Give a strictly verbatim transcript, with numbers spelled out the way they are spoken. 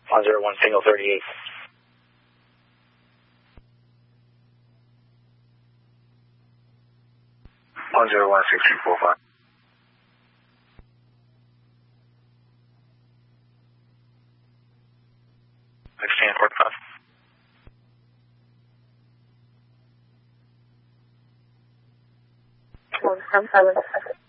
one zero one single thirty-eight. one zero one six three four five. sixteen forty-five. One from seven.